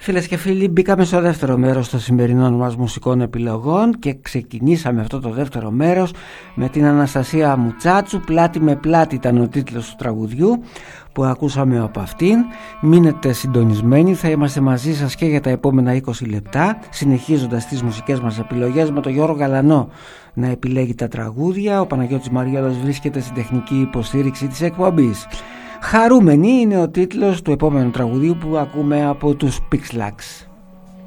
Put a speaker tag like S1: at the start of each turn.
S1: Φίλες και φίλοι, μπήκαμε στο δεύτερο μέρος των σημερινών μας μουσικών επιλογών και ξεκινήσαμε αυτό το δεύτερο μέρος με την Αναστασία Μουτσάτσου. «Πλάτη με πλάτη» ήταν ο τίτλος του τραγουδιού που ακούσαμε από αυτήν. Μείνετε συντονισμένοι, θα είμαστε μαζί σας και για τα επόμενα 20 λεπτά, συνεχίζοντας τις μουσικές μας επιλογές με τον Γιώργο Γαλανό να επιλέγει τα τραγούδια. Ο Παναγιώτης Μαριώδας βρίσκεται στην τεχνική υποστήριξη της εκπομπής. «Χαρούμενη» είναι ο τίτλος του επόμενου τραγουδίου που ακούμε από τους Pixlax.